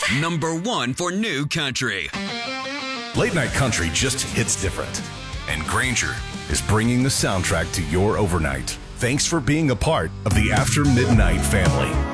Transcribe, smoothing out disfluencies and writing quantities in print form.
#1 for new country. Late night country just hits different. And Granger is bringing the soundtrack to your overnight. Thanks for being a part of the After Midnight family.